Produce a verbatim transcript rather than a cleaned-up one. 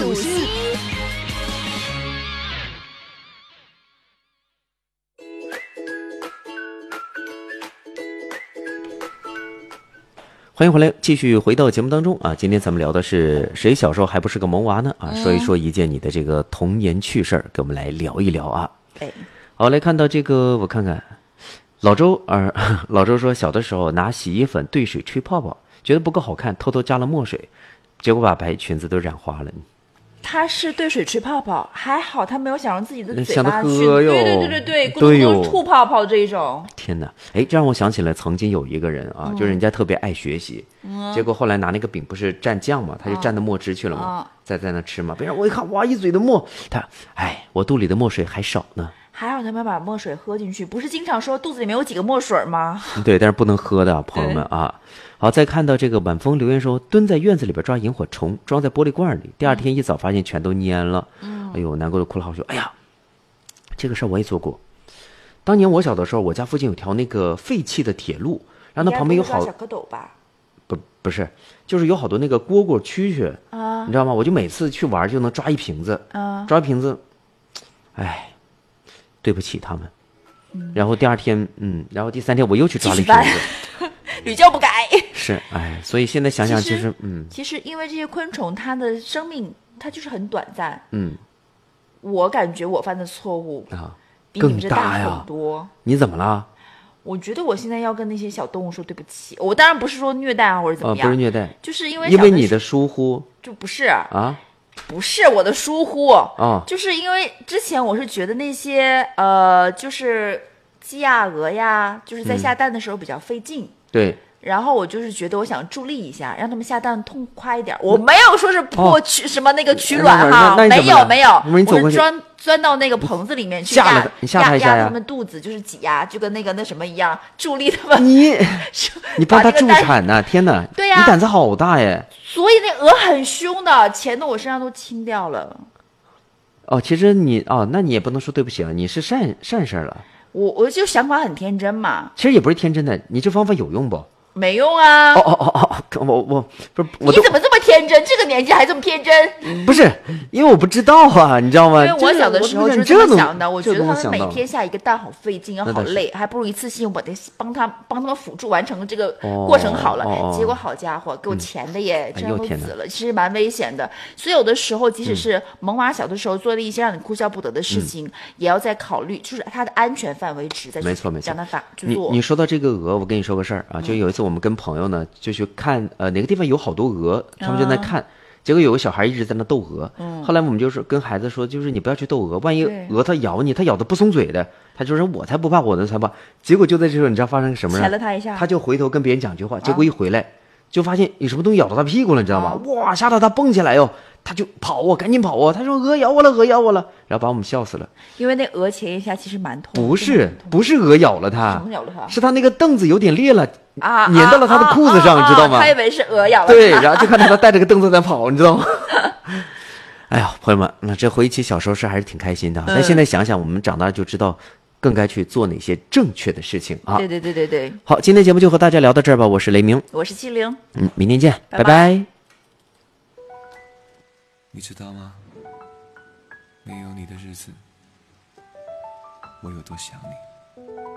数星。 欢迎回来，继续回到节目当中啊！今天咱们聊的是谁小时候还不是个萌娃呢？啊，说一说一件你的这个童年趣事儿，给我们来聊一聊啊。 哎， 好，来看到这个，我看看，老周啊、呃，老周说小的时候拿洗衣粉兑水吹泡泡，觉得不够好看，偷偷加了墨水，结果把白裙子都染花了。 他是兑水吹泡泡，还好他没有想让自己的嘴想巴去， 着喝哟， 对对对对对，咕对哟嘟咕嘟吐泡泡这一种。 天哪，哎，这让我想起了曾经有一个人啊，嗯、就是人家特别爱学习，嗯、结果后来拿那个饼不是蘸酱嘛，他就蘸到墨汁去了嘛，嗯、再在那吃嘛，别人我一看，哇，一嘴的墨，他，哎，我肚里的墨水还少呢。 还好他没把墨水喝进去，不是经常说肚子里面有几个墨水吗？ 对，但是不能喝的，朋友们啊。好，再看到这个晚风留言说，蹲在院子里边抓萤火虫，装在玻璃罐里，第二天一早发现全都蔫了，嗯、哎呦，难过的哭了好久。哎呀，这个事儿我也做过。当年我小的时候，我家附近有条那个废弃的铁路，然后那旁边有好小蝌蚪吧？ 不，不是，就是有好多那个蝈蝈蛐蛐啊，你知道吗？我就每次去玩就能抓一瓶子，啊，抓一瓶子，哎，对不起他们。嗯、然后第二天，嗯，然后第三天我又去抓了一瓶子， 屡教不改。 是，哎，所以现在想想，其实，嗯， 其实因为这些昆虫，它的生命它就是很短暂， 嗯， 我感觉我犯的错误啊， 比你们这大很多。 你怎么了？ 我觉得我现在要跟那些小动物说对不起。我当然不是说虐待啊或者怎么样， 哦、不是虐待， 就是因为因为你的疏忽， 就不是啊。 不是我的疏忽啊、 哦， 就是因为之前我是觉得那些呃，就是鸡呀、鹅呀，就是在下蛋的时候比较费劲， 嗯、对。 然后我就是觉得我想助力一下，让他们下蛋痛快一点。我没有说是破取、哦、什么那个取卵哈，没有没有，我是钻钻到那个棚子里面去压压压他们肚子，就是挤压，就跟那个那什么一样，助力他们。 你你帮他助产呢、啊？天哪！ 对呀、啊， 你胆子好大耶！ 所以那鹅很凶的，钱的我身上都清掉了。 哦，其实你哦，那你也不能说对不起啊，你是善善事了。 我我就想法很天真嘛。 其实也不是天真的，你这方法有用不？ 没用啊！ 哦哦哦哦，我我不是， 你怎么这么天真？这个年纪还这么天真？ 不是，因为我不知道啊，你知道吗？ 因为我小的时候就是这么想的，我觉得他们每天下一个蛋好费劲，好累，还不如一次性我得帮他帮他们辅助完成这个过程好了。 哦哦、 结果好家伙，给我钱的耶， 嗯、 这样都死了，其实蛮危险的。所以有的时候，即使是萌娃小的时候做了一些让你哭笑不得的事情，嗯、也要再考虑，就是他的安全范围之在没错没错， 让他法去做。 你你说到这个鹅，我跟你说个事儿啊，就有一次我们跟朋友呢。就去看呃哪个地方有好多鹅，他们就在看，啊、结果有个小孩一直在那逗鹅。嗯、后来我们就是跟孩子说，就是你不要去逗鹅，万一鹅它咬你，它咬的不松嘴的，他就说我才不怕，我的才怕。结果就在这时候，你知道发生什么事？ 踩了他一下， 他就回头跟别人讲句话，结果一回来、啊、就发现有什么东西咬到他屁股了，你知道吗？啊、哇，吓得他蹦起来哟、哦，他就跑啊，赶紧跑啊！他说鹅咬我了，鹅咬我了，然后把我们笑死了。 因为那鹅前一下其实蛮痛， 不是不是鹅咬了他， 什么咬了他？ 是他那个凳子有点裂了。 啊， 粘到了他的裤子上， 啊啊、 知道吗？ 他以为是鹅咬了他。 对，然后就看到他带着个凳子在跑，你知道吗？哎呀，朋友们，那这回忆起小时候是还是挺开心的。嗯、但现在想想，我们长大就知道更该去做哪些正确的事情啊！ 对对对对对。 好，今天节目就和大家聊到这儿吧。我是雷鸣， 我是七零， 嗯，明天见， 拜拜。 拜拜。 你知道吗？没有你的日子，我有多想你。